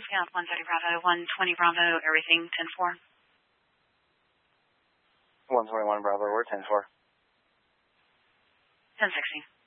Scout 130 Bravo, 120 Bravo, everything 10-4. 121 Bravo, we're 10-4. 10-16.